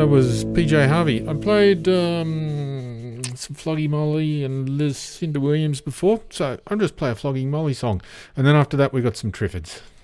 That was PJ Harvey. I played some Flogging Molly and Lucinda Williams before, so I'll just play a Flogging Molly song. And then after that we got some Triffids.